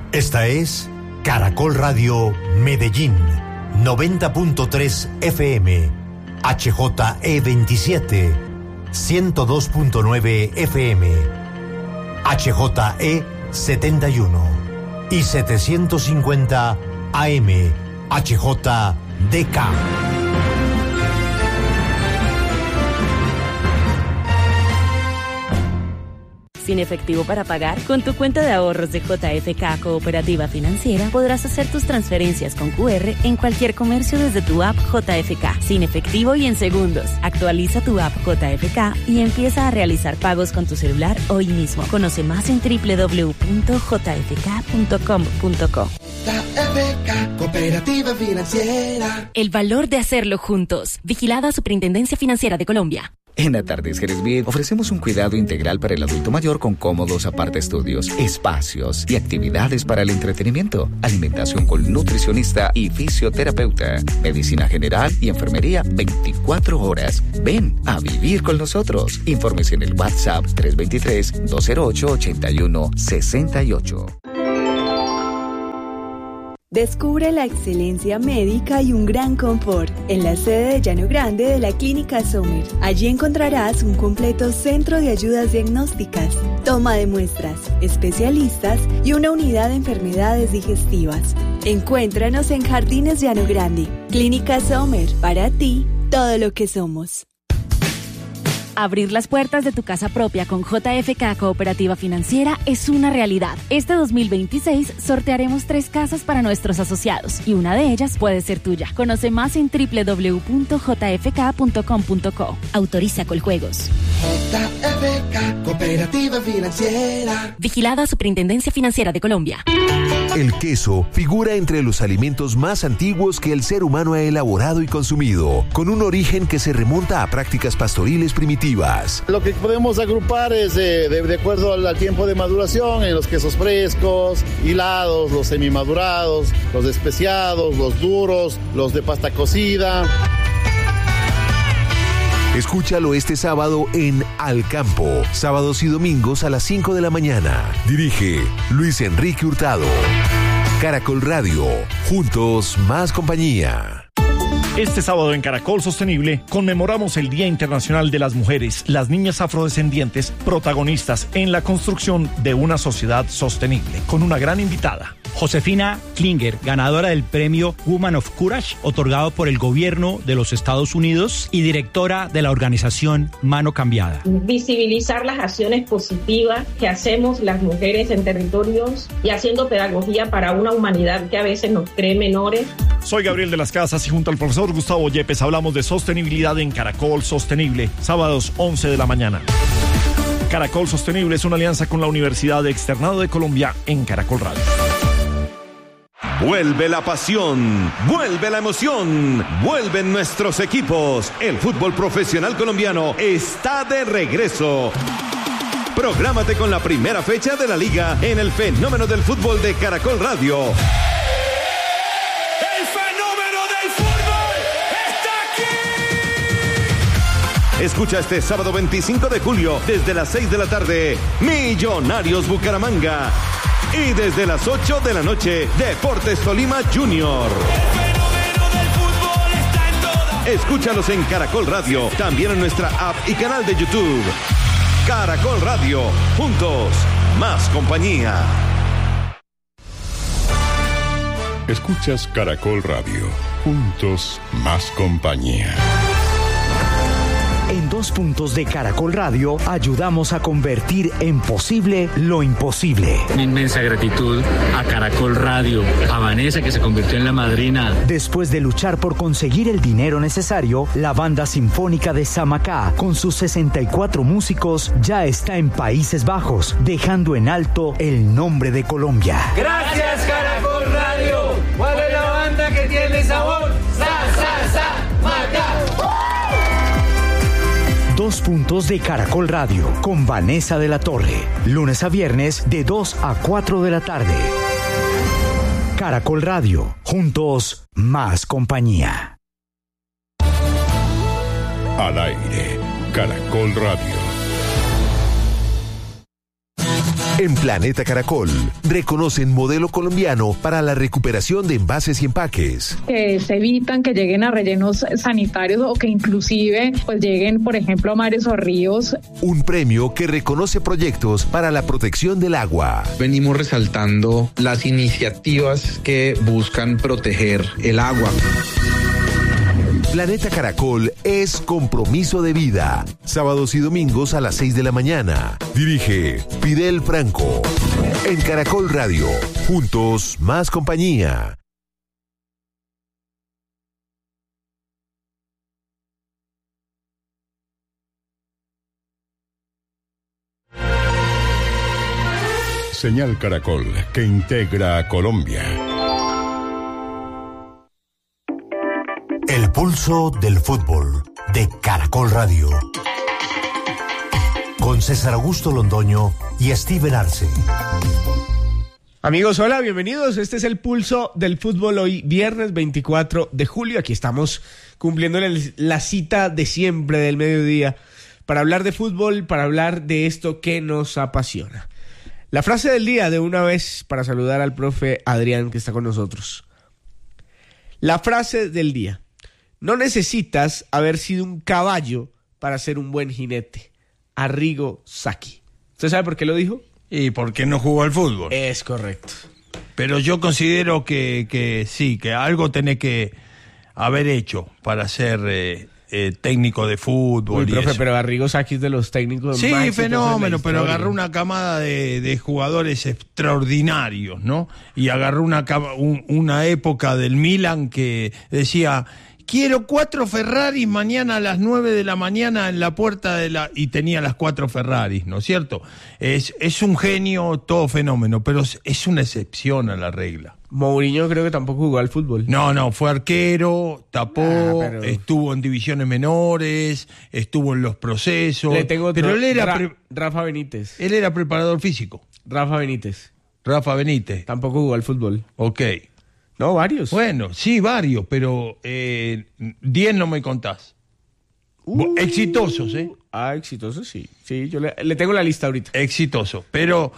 Esta es Caracol Radio Medellín, 90.3 FM, HJE27, 102.9 FM, HJE71 y 750 AM, HJDK. Sin efectivo para pagar, con tu cuenta de ahorros de JFK Cooperativa Financiera podrás hacer tus transferencias con QR en cualquier comercio desde tu app JFK, sin efectivo y en segundos. Actualiza tu app JFK y empieza a realizar pagos con tu celular hoy mismo. Conoce más en www.jfk.com.co. JFK Cooperativa Financiera. El valor de hacerlo juntos. Vigilada Superintendencia Financiera de Colombia. En Atardeceres Bien ofrecemos un cuidado integral para el adulto mayor con cómodos apartaestudios, espacios y actividades para el entretenimiento, alimentación con nutricionista y fisioterapeuta, medicina general y enfermería 24 horas. Ven a vivir con nosotros. Informes en el WhatsApp 323-208-8168. Descubre la excelencia médica y un gran confort en la sede de Llano Grande de la Clínica Sommer. Allí encontrarás un completo centro de ayudas diagnósticas, toma de muestras, especialistas y una unidad de enfermedades digestivas. Encuéntranos en Jardines Llano Grande. Clínica Sommer, para ti, todo lo que somos. Abrir las puertas de tu casa propia con JFK Cooperativa Financiera es una realidad. Este 2026 sortearemos 3 casas para nuestros asociados y una de ellas puede ser tuya. Conoce más en www.jfk.com.co. Autoriza Coljuegos. JFK Cooperativa Financiera. Vigilada Superintendencia Financiera de Colombia. El queso figura entre los alimentos más antiguos que el ser humano ha elaborado y consumido, con un origen que se remonta a prácticas pastoriles primitivas. Lo que podemos agrupar es de acuerdo al tiempo de maduración en los quesos frescos, hilados, los semimadurados, los especiados, los duros, los de pasta cocida. Escúchalo este sábado en Al Campo, sábados y domingos a las 5 de la mañana. Dirige Luis Enrique Hurtado. Caracol Radio, juntos más compañía. Este sábado en Caracol Sostenible conmemoramos el Día Internacional de las Mujeres, las niñas afrodescendientes, protagonistas en la construcción de una sociedad sostenible, con una gran invitada. Josefina Klinger, ganadora del premio Woman of Courage, otorgado por el gobierno de los Estados Unidos y directora de la organización Mano Cambiada. Visibilizar las acciones positivas que hacemos las mujeres en territorios y haciendo pedagogía para una humanidad que a veces nos cree menores. Soy Gabriel de las Casas y junto al profesor Gustavo Yepes hablamos de sostenibilidad en Caracol Sostenible, sábados 11 de la mañana. Caracol Sostenible es una alianza con la Universidad de Externado de Colombia en Caracol Radio. Vuelve la pasión, vuelve la emoción, vuelven nuestros equipos. El fútbol profesional colombiano está de regreso. Prográmate con la primera fecha de la liga en el Fenómeno del Fútbol de Caracol Radio. Escucha este sábado 25 de julio desde las 6 de la tarde, Millonarios Bucaramanga. Y desde las 8 de la noche, Deportes Tolima Junior. Escúchalos en Caracol Radio, también en nuestra app y canal de YouTube. Caracol Radio, juntos, más compañía. Escuchas Caracol Radio, juntos, más compañía. En 2 puntos de Caracol Radio ayudamos a convertir en posible lo imposible. Una inmensa gratitud a Caracol Radio, a Vanessa que se convirtió en la madrina. Después de luchar por conseguir el dinero necesario, la banda sinfónica de Samacá, con sus 64 músicos, ya está en Países Bajos, dejando en alto el nombre de Colombia. Gracias Caracol Radio. ¿Cuál es la banda que tiene sabor? Macá. 2 puntos de Caracol Radio con Vanessa de la Torre. Lunes a viernes de 2 a 4 de la tarde. Caracol Radio. Juntos, más compañía. Al aire. Caracol Radio. En Planeta Caracol, reconocen modelo colombiano para la recuperación de envases y empaques. Que se evitan que lleguen a rellenos sanitarios o que inclusive pues lleguen, por ejemplo, a mares o ríos. Un premio que reconoce proyectos para la protección del agua. Venimos resaltando las iniciativas que buscan proteger el agua. Planeta Caracol es compromiso de vida. Sábados y domingos a las 6 de la mañana. Dirige Fidel Franco. En Caracol Radio. Juntos, más compañía. Señal Caracol, que integra a Colombia. El pulso del fútbol de Caracol Radio. Con César Augusto Londoño y Steven Arce. Amigos, hola, bienvenidos. Este es el pulso del fútbol hoy, viernes 24 de julio. Aquí estamos cumpliendo la cita de siempre del mediodía para hablar de fútbol, para hablar de esto que nos apasiona. La frase del día de una vez para saludar al profe Adrián que está con nosotros. La frase del día. No necesitas haber sido un caballo para ser un buen jinete. Arrigo Sacchi. ¿Usted sabe por qué lo dijo? Y porque no jugó al fútbol. Es correcto. Pero yo considero que sí, que algo tenés que haber hecho para ser técnico de fútbol. Uy, profe, pero Arrigo Sacchi es de los técnicos sí, más fenómeno, pero agarró una camada de jugadores extraordinarios, ¿no? Y agarró una época del Milan que decía... Quiero 4 Ferraris mañana a las 9 de la mañana en la puerta y tenía las 4 Ferraris, ¿no es cierto? Es un genio, todo fenómeno, pero es una excepción a la regla. Mourinho creo que tampoco jugó al fútbol. No, fue arquero, tapó, estuvo en divisiones menores, estuvo en los procesos. Le tengo pero él era Rafa Benítez. Él era preparador físico. Rafa Benítez. Tampoco jugó al fútbol. Ok. No, varios. Bueno, sí, varios, pero 10 no me contás. Exitosos, ¿eh? Exitosos, sí. Sí, yo le tengo la lista ahorita. Exitoso, pero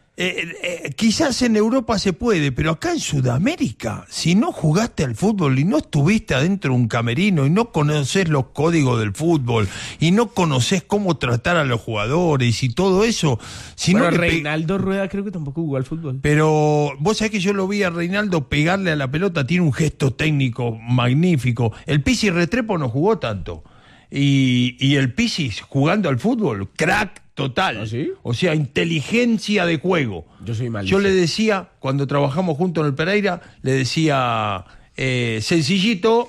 quizás en Europa se puede, pero acá en Sudamérica, si no jugaste al fútbol y no estuviste adentro de un camerino y no conoces los códigos del fútbol y no conoces cómo tratar a los jugadores y todo eso... Reinaldo Rueda creo que tampoco jugó al fútbol. Pero vos sabés que yo lo vi a Reinaldo pegarle a la pelota, tiene un gesto técnico magnífico. El Pizzi Restrepo no jugó tanto. Y el Pizzi jugando al fútbol, crack total. ¿Ah, sí? O sea, inteligencia de juego. Yo soy malísimo. Yo le decía, cuando trabajamos juntos en el Pereira, le decía, sencillito,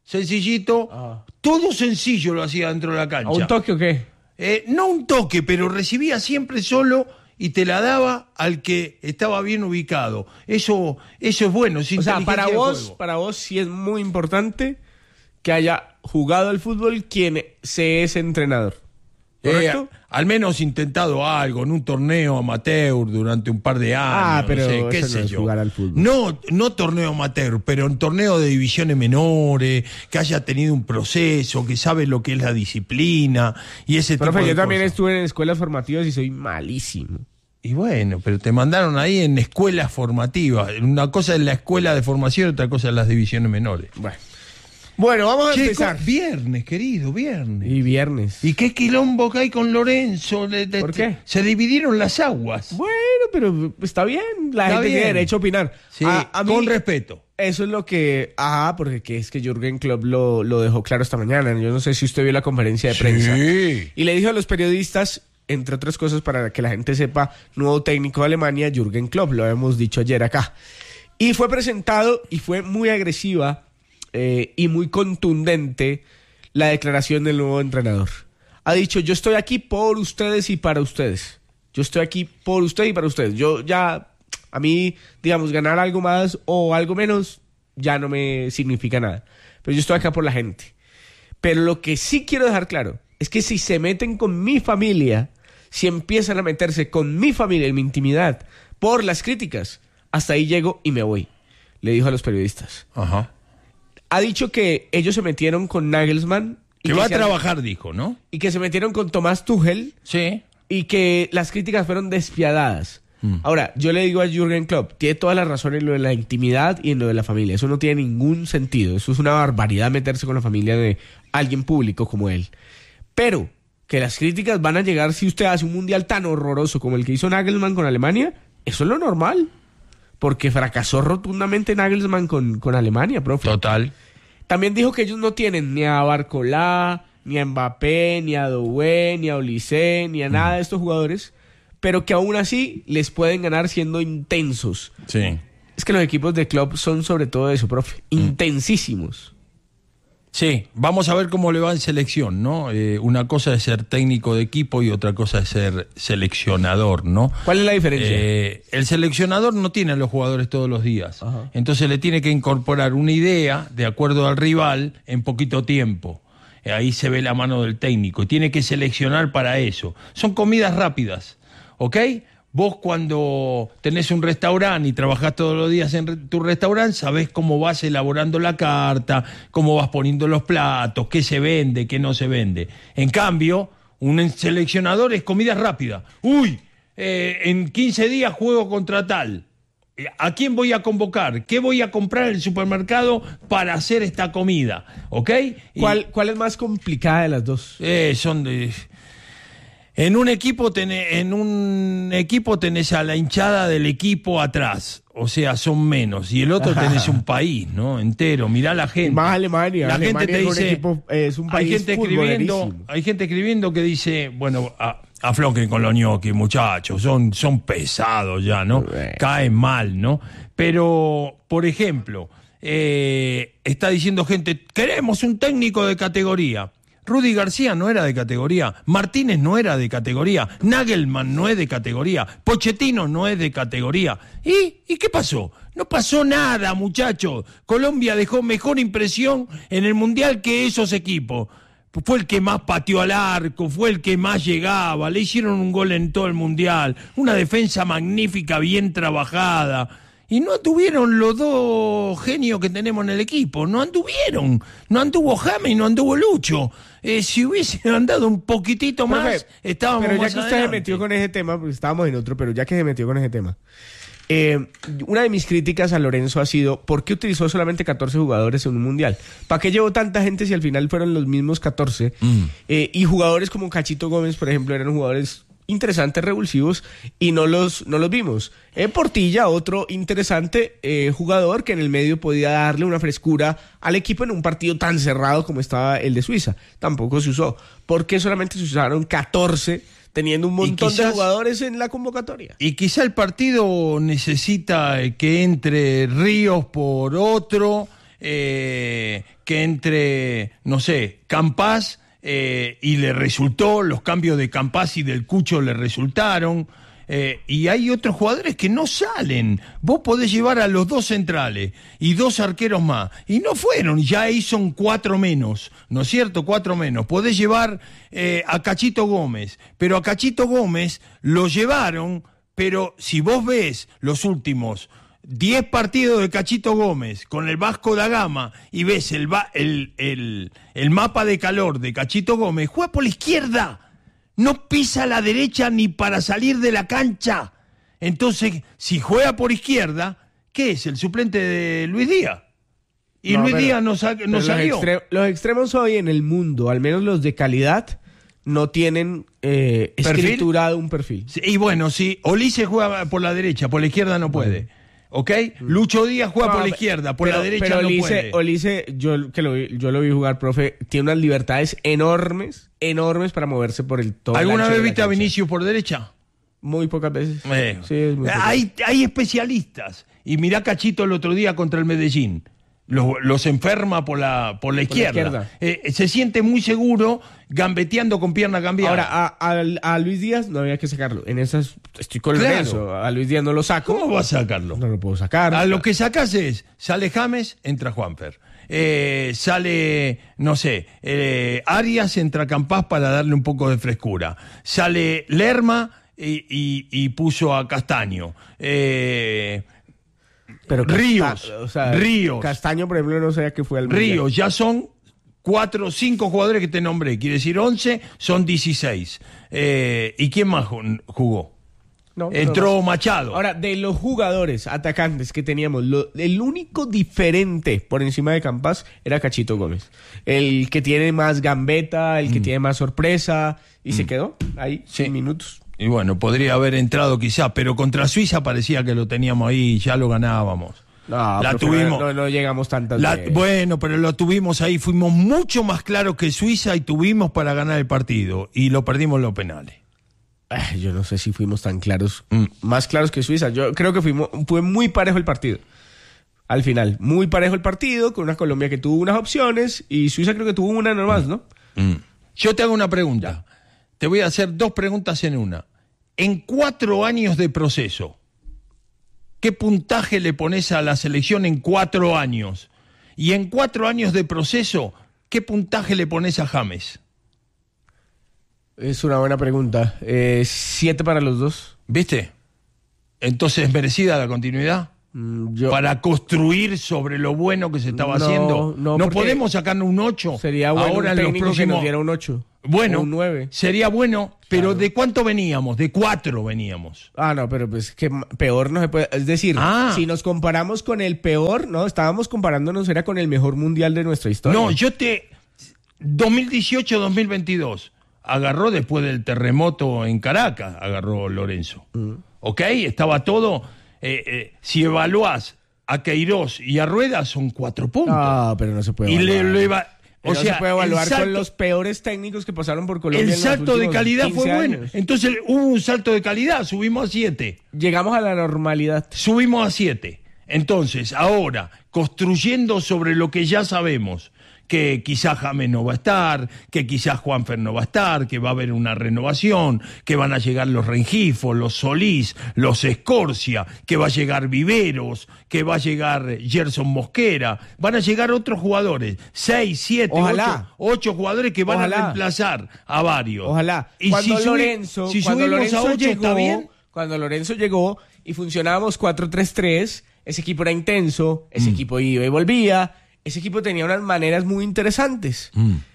todo sencillo lo hacía dentro de la cancha. ¿A un toque o qué? No un toque, pero recibía siempre solo y te la daba al que estaba bien ubicado. Eso es bueno. Es o sea, para vos sí es muy importante que haya jugado al fútbol quien se es entrenador. ¿Correcto? Al menos intentado algo en un torneo amateur durante un par de años. Pero no sé, qué eso sé no es yo. Jugar al fútbol. No torneo amateur, pero en torneo de divisiones menores, que haya tenido un proceso, que sabe lo que es la disciplina y ese tipo de cosas. Yo también estuve en escuelas formativas y soy malísimo. Y bueno, pero te mandaron ahí en escuelas formativas. Una cosa es la escuela de formación, otra cosa es las divisiones menores. Bueno, vamos a empezar. Viernes, querido, viernes. Y viernes. ¿Y qué quilombo que hay con Lorenzo? ¿Por qué? Se dividieron las aguas. Bueno, pero está bien. La gente tiene derecho a opinar. Sí, a mí, con respeto. Eso es lo que... porque es que Jürgen Klopp lo dejó claro esta mañana. Yo no sé si usted vio la conferencia de prensa. Y le dijo a los periodistas, entre otras cosas, para que la gente sepa, nuevo técnico de Alemania, Jürgen Klopp. Lo habíamos dicho ayer acá. Y fue presentado y fue muy agresiva y muy contundente la declaración del nuevo entrenador. Ha dicho, yo estoy aquí por ustedes y para ustedes. Yo estoy aquí por ustedes y para ustedes. Yo ya, a mí, digamos, ganar algo más o algo menos ya no me significa nada. Pero yo estoy acá por la gente. Pero lo que sí quiero dejar claro es que si se meten con mi familia, si empiezan a meterse con mi familia en mi intimidad por las críticas, hasta ahí llego y me voy. Le dijo a los periodistas. Ajá. Ha dicho que ellos se metieron con Nagelsmann. Que va a trabajar, dijo, ¿no? Y que se metieron con Thomas Tuchel. Sí. Y que las críticas fueron despiadadas. Ahora, yo le digo a Jürgen Klopp, tiene toda la razón en lo de la intimidad y en lo de la familia. Eso no tiene ningún sentido. Eso es una barbaridad meterse con la familia de alguien público como él. Pero que las críticas van a llegar si usted hace un mundial tan horroroso como el que hizo Nagelsmann con Alemania, eso es lo normal. Porque fracasó rotundamente Nagelsmann con Alemania, profe. Total. También dijo que ellos no tienen ni a Barcolá, ni a Mbappé, ni a Doué, ni a Olise, ni a nada de estos jugadores, pero que aún así les pueden ganar siendo intensos. Sí. Es que los equipos de club son sobre todo eso, profe, intensísimos. Sí, vamos a ver cómo le va en selección, ¿no? Una cosa es ser técnico de equipo y otra cosa es ser seleccionador, ¿no? ¿Cuál es la diferencia? El seleccionador no tiene a los jugadores todos los días. Ajá. Entonces le tiene que incorporar una idea de acuerdo al rival en poquito tiempo. Ahí se ve la mano del técnico y tiene que seleccionar para eso. Son comidas rápidas, ¿ok? Vos cuando tenés un restaurante y trabajás todos los días en tu restaurante, sabés cómo vas elaborando la carta, cómo vas poniendo los platos, qué se vende, qué no se vende. En cambio, un seleccionador es comida rápida. Uy, en 15 días juego contra tal. ¿A quién voy a convocar? ¿Qué voy a comprar en el supermercado para hacer esta comida? ¿Ok? ¿Cuál es más complicada de las dos? Son de... En un equipo tenés a la hinchada del equipo atrás, o sea, son menos, y el otro tenés un país, ¿no? Entero, mirá la gente. Más Alemania. La Alemania gente te dice, es un país hay gente escribiendo que dice, bueno, afloquen con los ñoquis, muchachos, son pesados ya, ¿no? Caen mal, ¿no? Pero, por ejemplo, está diciendo gente, queremos un técnico de categoría. Rudy García no era de categoría, Martínez no era de categoría, Nagelman no es de categoría, Pochettino no es de categoría. ¿Y qué pasó? No pasó nada, muchachos. Colombia dejó mejor impresión en el Mundial que esos equipos. Fue el que más pateó al arco, fue el que más llegaba, le hicieron un gol en todo el Mundial, una defensa magnífica, bien trabajada. Y no anduvieron los dos genios que tenemos en el equipo, no anduvieron. No anduvo James y no anduvo Lucho. Si hubiese andado un poquitito más, estábamos más más Pero ya que usted se metió con ese tema, porque estábamos en otro, pero ya que se metió con ese tema. Una de mis críticas a Lorenzo ha sido, ¿por qué utilizó solamente 14 jugadores en un mundial? ¿Para qué llevó tanta gente si al final fueron los mismos 14? Y jugadores como Cachito Gómez, por ejemplo, eran jugadores interesantes, revulsivos, y no los vimos. Portilla, otro interesante jugador que en el medio podía darle una frescura al equipo en un partido tan cerrado como estaba el de Suiza. Tampoco se usó. ¿Por qué solamente se usaron 14 teniendo un montón de jugadores en la convocatoria? Y quizá el partido necesita que entre Ríos por otro, que entre, no sé, Campás, y le resultó, los cambios de Campás y del Cucho le resultaron, y hay otros jugadores que no salen. Vos podés llevar a los dos centrales y dos arqueros más, y no fueron, ya ahí son 4 menos, ¿no es cierto? 4 menos. Podés llevar a Cachito Gómez, pero a Cachito Gómez lo llevaron, pero si vos ves los últimos 10 partidos de Cachito Gómez con el Vasco da Gama y ves el mapa de calor de Cachito Gómez, juega por la izquierda, no pisa a la derecha ni para salir de la cancha. Entonces, si juega por izquierda, ¿qué es? El suplente de Luis Díaz. Y Luis Díaz no salió. Los extremos hoy en el mundo, al menos los de calidad, no tienen escriturado un perfil. Sí, y bueno, si Olise juega por la derecha, por la izquierda no puede. ¿Ok? Lucho Díaz juega por la izquierda, por la derecha pero no puede. Olise, yo lo vi jugar, profe, tiene unas libertades enormes para moverse por el todo. ¿Alguna vez viste a Vinicius por derecha? Muy pocas veces. Sí, es muy hay especialistas. Y mirá Cachito el otro día contra el Medellín. Los enferma por la izquierda. Se siente muy seguro gambeteando con pierna cambiada. Ahora, a Luis Díaz no había que sacarlo. En esas estoy con eso. A Luis Díaz no lo saco. ¿Cómo vas a sacarlo? No lo puedo sacar. Lo que sacas es, sale James, entra Juanfer. Sale, no sé, Arias, entra Campás para darle un poco de frescura. Sale Lerma y puso a Castaño. Pero Ríos. Ríos. Castaño, por ejemplo, no sabía que fue al Ríos, ya son 4 o 5 jugadores que te nombré. Quiere decir 11, son 16. ¿Y quién más jugó? Entró Machado. Ahora, de los jugadores atacantes que teníamos, el único diferente por encima de Campas era Cachito Gómez. El que tiene más gambeta, el que tiene más sorpresa, y se quedó ahí 100 minutos. Y bueno, podría haber entrado quizá, pero contra Suiza parecía que lo teníamos ahí, ya lo ganábamos. No, la tuvimos. No llegamos tantas veces. Bueno, pero lo tuvimos ahí, fuimos mucho más claros que Suiza y tuvimos para ganar el partido, y lo perdimos en los penales. Yo no sé si fuimos tan claros, más claros que Suiza. Yo creo que fue muy parejo el partido. Al final, muy parejo el partido, con una Colombia que tuvo unas opciones y Suiza creo que tuvo una nomás, ¿no? Yo te hago una pregunta. Te voy a hacer 2 preguntas en una. En 4 años de proceso, ¿qué puntaje le pones a la selección en 4 años? Y en 4 años de proceso, ¿qué puntaje le pones a James? Es una buena pregunta. 7 para los dos. ¿Viste? Entonces, ¿merecida la continuidad? Para construir sobre lo bueno que se estaba haciendo. No podemos sacarnos un 8. Sería bueno ahora un técnico en los próximos... que nos diera un 8. Bueno, un 9. Sería bueno, pero claro. ¿De cuánto veníamos? De 4 veníamos. No, pero pues que peor no se puede. Es decir, si nos comparamos con el peor, no, estábamos comparándonos, era con el mejor mundial de nuestra historia. No, 2018-2022 agarró después del terremoto en Caracas, agarró Lorenzo. ¿Ok? Estaba todo. Si evaluás a Queiroz y a Rueda, son 4 puntos. No, pero no se puede evaluar. No se puede evaluar con los peores técnicos que pasaron por Colombia. El salto de calidad fue bueno. Años. Entonces hubo un salto de calidad, subimos a 7. Llegamos a la normalidad. Subimos a 7. Entonces, ahora, construyendo sobre lo que ya sabemos, que quizás James no va a estar, que quizás Juanfer no va a estar, que va a haber una renovación, que van a llegar los Rengifo, los Solís, los Escorcia, que va a llegar Viveros, que va a llegar Gerson Mosquera, van a llegar otros jugadores, 6, 7, 8 jugadores que van a reemplazar a varios. Ojalá. Y cuando si Lorenzo llegó, cuando Lorenzo llegó y funcionábamos 4-3-3, ese equipo era intenso, ese equipo iba y volvía. Ese equipo tenía unas maneras muy interesantes.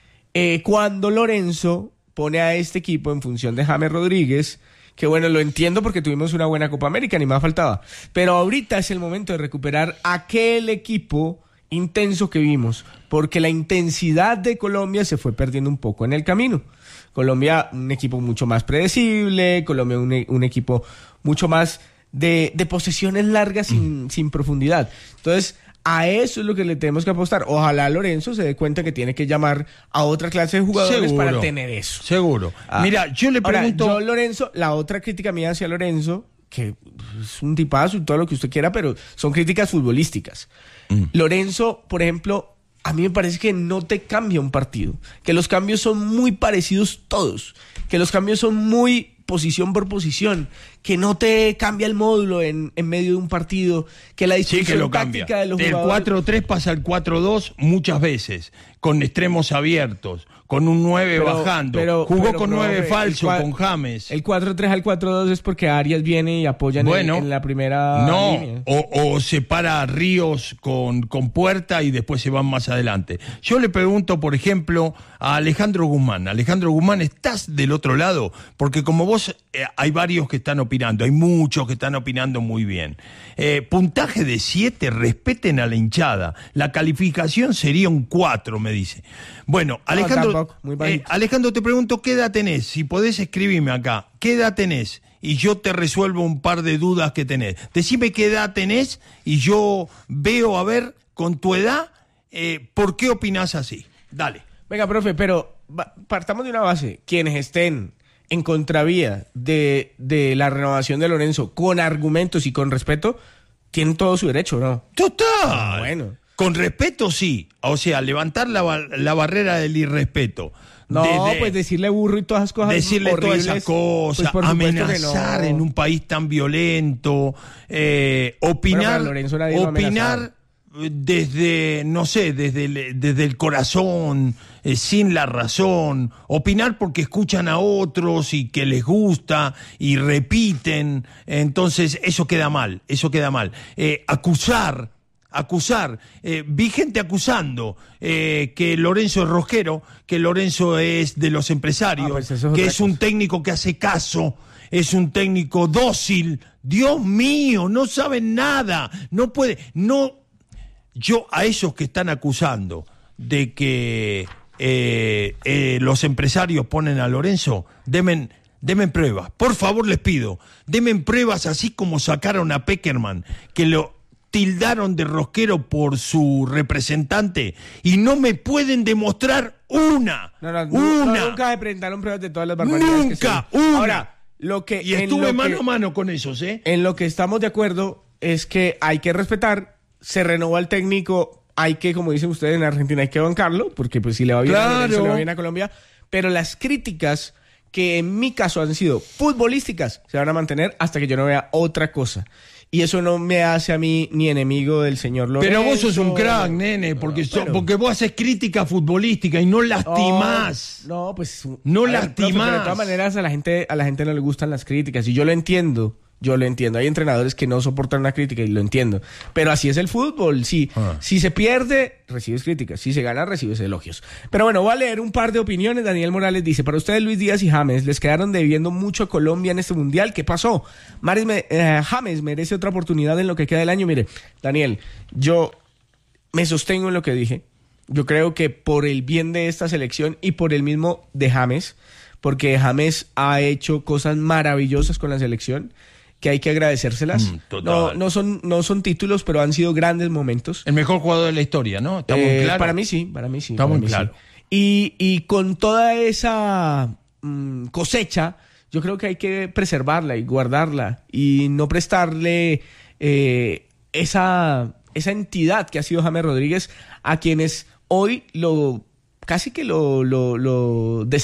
Cuando Lorenzo pone a este equipo en función de James Rodríguez, que bueno, lo entiendo porque tuvimos una buena Copa América, ni más faltaba. Pero ahorita es el momento de recuperar aquel equipo intenso que vimos, porque la intensidad de Colombia se fue perdiendo un poco en el camino. Colombia, un equipo mucho más predecible, Colombia, un equipo mucho más de posesiones largas sin profundidad. Entonces, a eso es lo que le tenemos que apostar. Ojalá Lorenzo se dé cuenta que tiene que llamar a otra clase de jugadores para tener eso. Seguro. Mira, yo le pregunto... Ahora, Lorenzo, la otra crítica mía hacia Lorenzo, que es un tipazo y todo lo que usted quiera, pero son críticas futbolísticas. Lorenzo, por ejemplo, a mí me parece que no te cambia un partido. Que los cambios son muy parecidos todos. Que los cambios son muy posición por posición, que no te cambia el módulo en medio de un partido, que la disposición táctica de los jugadores... El 4-3 pasa al 4-2 muchas veces, con extremos abiertos, con un 9 bajando. Jugó con 9 falso, con James. El 4-3 al 4-2 es porque Arias viene y apoya en la primera línea. O separa a Ríos con Puerta y después se van más adelante. Yo le pregunto, por ejemplo, a Alejandro Guzmán. Alejandro Guzmán, ¿estás del otro lado? Porque como vos, hay varios que están opinando, hay muchos que están opinando muy bien. Puntaje de 7, respeten a la hinchada. La calificación sería un 4, me dice. Bueno, Alejandro, te pregunto, ¿qué edad tenés? Si podés escribirme acá, ¿qué edad tenés? Y yo te resuelvo un par de dudas que tenés. Decime qué edad tenés y yo veo, a ver, con tu edad, ¿por qué opinás así? Dale. Venga, profe, pero partamos de una base. Quienes estén en contravía de la renovación de Lorenzo con argumentos y con respeto, tienen todo su derecho, ¿no? ¡Total! Bueno. Con respeto, sí. O sea, levantar la barrera del irrespeto. Pues decirle burro y todas esas cosas decirle horribles, todas esas cosas, pues amenazar en un país tan violento, opinar desde, no sé, desde el corazón, sin la razón, opinar porque escuchan a otros y que les gusta y repiten, entonces eso queda mal. Acusar, vi gente acusando que Lorenzo es rosquero, que Lorenzo es de los empresarios, que es un técnico que hace caso es un técnico dócil. Dios mío, no saben nada. No puede, no. Yo a esos que están acusando de que los empresarios ponen a Lorenzo, denme pruebas. Por favor, les pido, denme pruebas, así como sacaron a Peckerman, que lo tildaron de rosquero por su representante, y no me pueden demostrar una. Nunca me presentaron pruebas de todas las barbaridades. Nunca, una. Ahora, y estuve mano a mano con esos, En lo que estamos de acuerdo es que hay que respetar, se renovó al técnico, hay que, como dicen ustedes en Argentina, hay que bancarlo, porque pues si le va bien a Lorenzo, le va bien a Colombia, pero las críticas que en mi caso han sido futbolísticas se van a mantener hasta que yo no vea otra cosa. Y eso no me hace a mí ni enemigo del señor Lorenzo. Pero vos sos un crack, nene, porque vos haces crítica futbolística y no lastimás. No, pues no lastimás. Pero de todas maneras a la gente no le gustan las críticas y yo lo entiendo. Hay entrenadores que no soportan una crítica y lo entiendo. Pero así es el fútbol. Si se pierde, recibes críticas. Si se gana, recibes elogios. Pero bueno, voy a leer un par de opiniones. Daniel Morales dice: para ustedes, Luis Díaz y James les quedaron debiendo mucho a Colombia en este mundial. ¿Qué pasó? James merece otra oportunidad en lo que queda del año. Mire, Daniel, yo me sostengo en lo que dije. Yo creo que por el bien de esta selección y por el mismo de James, porque James ha hecho cosas maravillosas con la selección, que hay que agradecérselas. No son títulos, pero han sido grandes momentos. El mejor jugador de la historia, ¿no? ¿Está muy claro? Para mí sí. Está muy claro. Sí. Y con toda esa cosecha, yo creo que hay que preservarla y guardarla y no prestarle esa entidad que ha sido James Rodríguez, a quienes hoy casi que lo